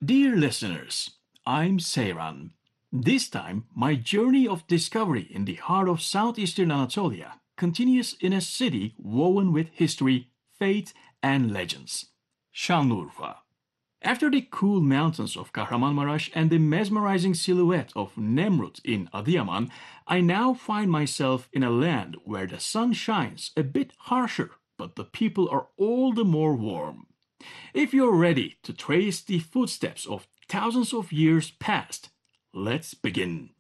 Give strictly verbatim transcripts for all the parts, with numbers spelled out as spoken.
Dear listeners, I'm Seyran. This time, my journey of discovery in the heart of southeastern Anatolia continues in a city woven with history, faith, and legends Şanlıurfa. After the cool mountains of Kahramanmaraş and the mesmerizing silhouette of Nemrut in Adıyaman, I now find myself in a land where the sun shines a bit harsher, but the people are all the more warm. If you're ready to trace the footsteps of thousands of years past, let's begin.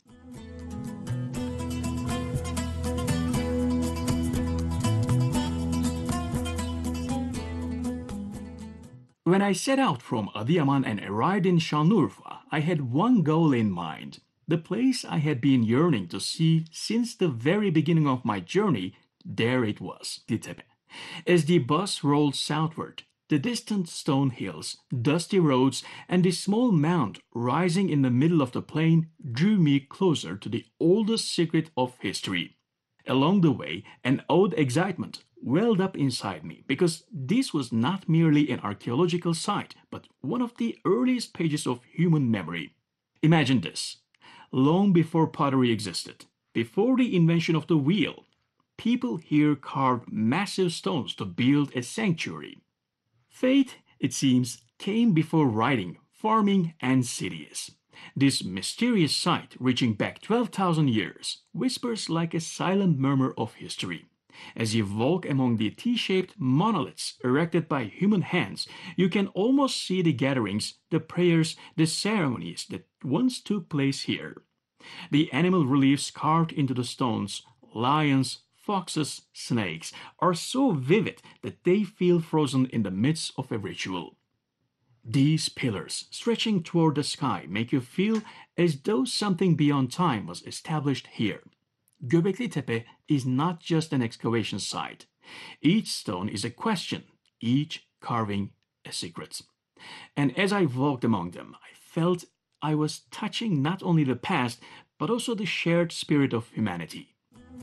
When I set out from Adıyaman and arrived in Şanlıurfa, I had one goal in mind. The place I had been yearning to see since the very beginning of my journey, there it was, Ditepe. As the bus rolled southward, the distant stone hills, dusty roads, and the small mound rising in the middle of the plain drew me closer to the oldest secret of history. Along the way, an odd excitement welled up inside me because this was not merely an archaeological site, but one of the earliest pages of human memory. Imagine this. Long before pottery existed, before the invention of the wheel, people here carved massive stones to build a sanctuary. Faith, it seems, came before writing, farming, and cities. This mysterious site, reaching back twelve thousand years, whispers like a silent murmur of history. As you walk among the T-shaped monoliths erected by human hands, you can almost see the gatherings, the prayers, the ceremonies that once took place here. The animal reliefs carved into the stones, lions, foxes, snakes, are so vivid that they feel frozen in the midst of a ritual. These pillars, stretching toward the sky, make you feel as though something beyond time was established here. Göbekli Tepe is not just an excavation site. Each stone is a question, each carving a secret. And as I walked among them, I felt I was touching not only the past, but also the shared spirit of humanity.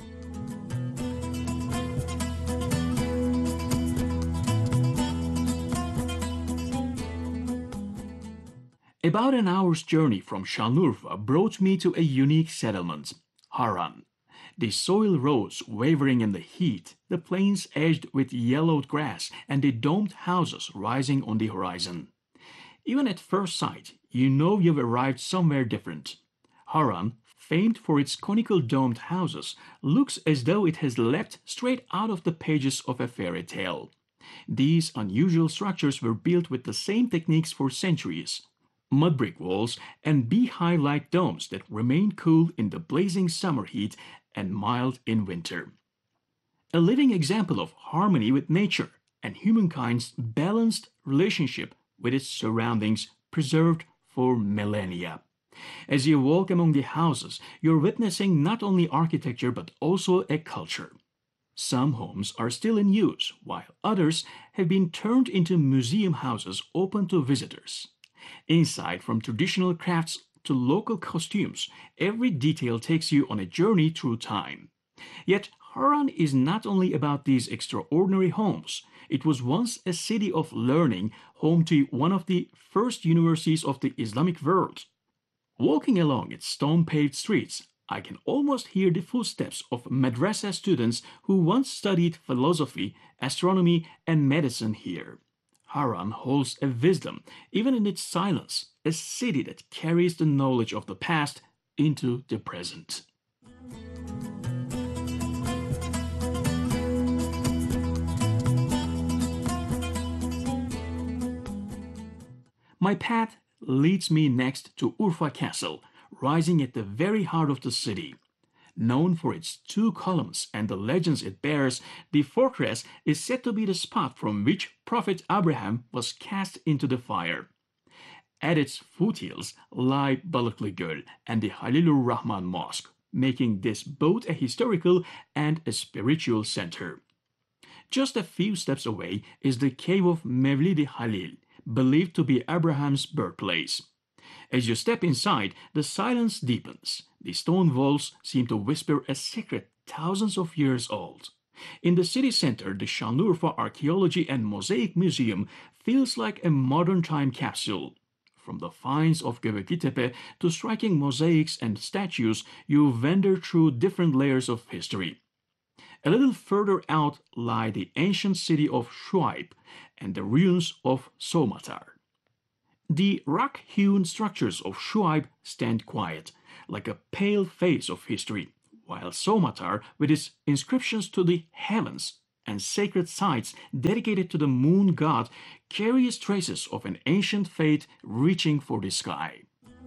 About an hour's journey from Şanlıurfa brought me to a unique settlement, Haran. The soil rose wavering in the heat, the plains edged with yellowed grass, and the domed houses rising on the horizon. Even at first sight, you know you've arrived somewhere different. Haran, famed for its conical domed houses, looks as though it has leapt straight out of the pages of a fairy tale. These unusual structures were built with the same techniques for centuries. Mud brick walls and beehive-like domes that remain cool in the blazing summer heat and mild in winter. A living example of harmony with nature and humankind's balanced relationship with its surroundings preserved for millennia. As you walk among the houses, you're witnessing not only architecture but also a culture. Some homes are still in use, while others have been turned into museum houses open to visitors. Inside, from traditional crafts to local costumes, every detail takes you on a journey through time. Yet, Haran is not only about these extraordinary homes. It was once a city of learning, home to one of the first universities of the Islamic world. Walking along its stone-paved streets, I can almost hear the footsteps of madrasa students who once studied philosophy, astronomy, and medicine here. Haran holds a wisdom, even in its silence, a city that carries the knowledge of the past into the present. My path leads me next to Urfa Castle, rising at the very heart of the city. Known for its two columns and the legends it bears, the fortress is said to be the spot from which Prophet Abraham was cast into the fire. At its foothills lie Balıklı Göl and the Halilur Rahman Mosque, making this both a historical and a spiritual center. Just a few steps away is the cave of Mevlid-i Halil, believed to be Abraham's birthplace. As you step inside, the silence deepens. The stone walls seem to whisper a secret thousands of years old. In the city center, the Şanlıurfa Archaeology and Mosaic Museum feels like a modern time capsule. From the finds of Göbekli Tepe to striking mosaics and statues, you wander through different layers of history. A little further out lie the ancient city of Shuaib and the ruins of Somatar. The rock-hewn structures of Shuaib stand quiet, like a pale face of history, while Somatar, with its inscriptions to the heavens and sacred sites dedicated to the moon god, carries traces of an ancient faith reaching for the sky.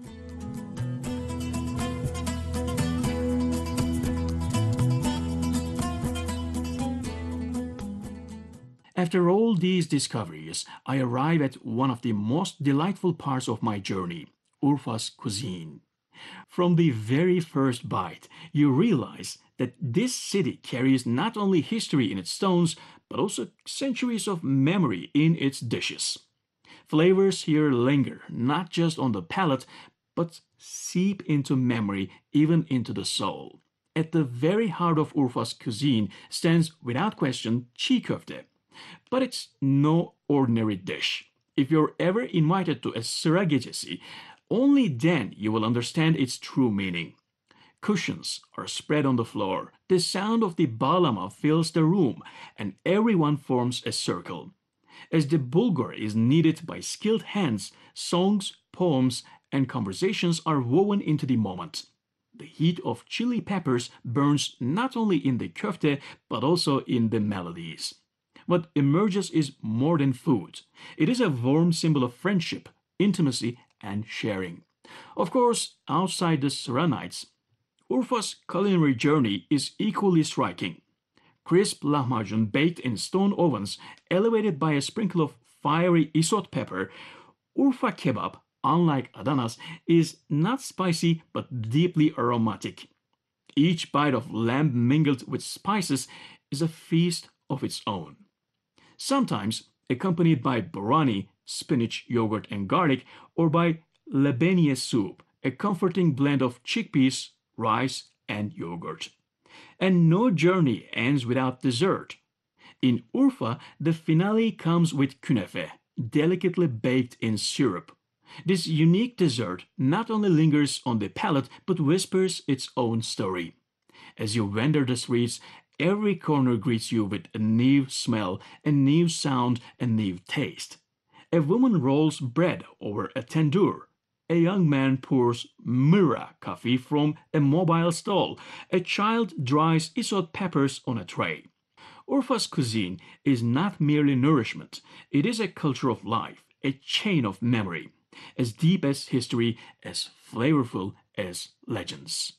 After all these discoveries, I arrive at one of the most delightful parts of my journey, Urfa's cuisine. From the very first bite, you realize that this city carries not only history in its stones, but also centuries of memory in its dishes. Flavors here linger not just on the palate, but seep into memory, even into the soul. At the very heart of Urfa's cuisine stands, without question, çiğ köfte. But it's no ordinary dish. If you're ever invited to a sıra gecesi, only then you will understand its true meaning. Cushions are spread on the floor, the sound of the bağlama fills the room, and everyone forms a circle. As the bulgur is kneaded by skilled hands, songs, poems, and conversations are woven into the moment. The heat of chili peppers burns not only in the köfte, but also in the melodies. What emerges is more than food. It is a warm symbol of friendship, intimacy, and sharing. Of course, outside the sıra nights, Urfa's culinary journey is equally striking. Crisp lahmacun baked in stone ovens, elevated by a sprinkle of fiery isot pepper, Urfa kebab, unlike Adana's, is not spicy but deeply aromatic. Each bite of lamb mingled with spices is a feast of its own. Sometimes accompanied by borani, spinach, yogurt, and garlic, or by lebeniye soup, a comforting blend of chickpeas, rice, and yogurt. And no journey ends without dessert. In Urfa, the finale comes with künefe, delicately baked in syrup. This unique dessert not only lingers on the palate, but whispers its own story. As you wander the streets, every corner greets you with a new smell, a new sound, a new taste. A woman rolls bread over a tandoor. A young man pours myrrha coffee from a mobile stall. A child dries isot peppers on a tray. Urfa's cuisine is not merely nourishment. It is a culture of life, a chain of memory, as deep as history, as flavorful as legends.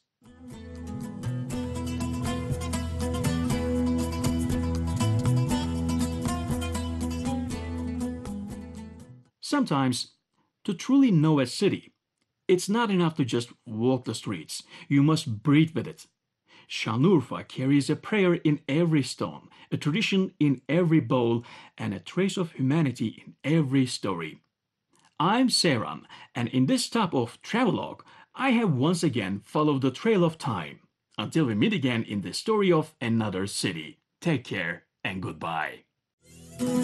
Sometimes, to truly know a city, it's not enough to just walk the streets. You must breathe with it. Şanlıurfa carries a prayer in every stone, a tradition in every bowl, and a trace of humanity in every story. I'm Seyran, and in this stop of Travelogue, I have once again followed the trail of time. Until we meet again in the story of another city. Take care and goodbye.